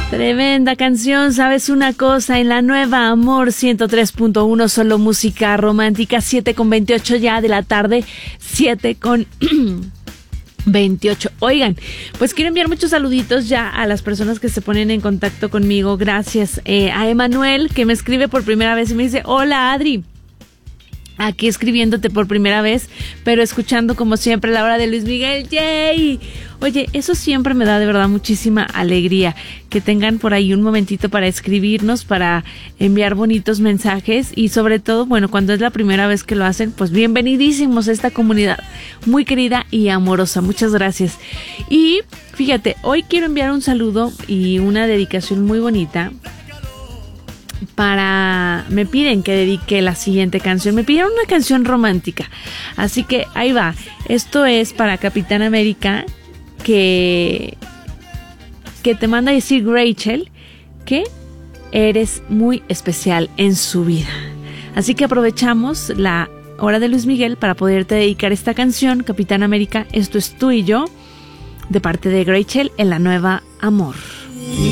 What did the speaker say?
Tremenda canción, ¿sabes una cosa? En la nueva Amor 103.1, solo música romántica, 7:28 ya de la tarde, 7:28. Oigan, pues quiero enviar muchos saluditos ya a las personas que se ponen en contacto conmigo. Gracias a Emanuel, que me escribe por primera vez y me dice: hola Adri, aquí escribiéndote por primera vez, pero escuchando como siempre la hora de Luis Miguel. ¡Yay! Oye, eso siempre me da de verdad muchísima alegría, que tengan por ahí un momentito para escribirnos, para enviar bonitos mensajes y sobre todo, bueno, cuando es la primera vez que lo hacen, pues bienvenidísimos a esta comunidad muy querida y amorosa. Muchas gracias. Y fíjate, hoy quiero enviar un saludo y una dedicación muy bonita. Me piden que dedique la siguiente canción. Me pidieron una canción romántica, así que ahí va. Esto es para Capitán América, que te manda a decir Rachel que eres muy especial en su vida. Así que aprovechamos la hora de Luis Miguel para poderte dedicar esta canción. Capitán América, esto es Tú y Yo, de parte de Rachel en la nueva Amor.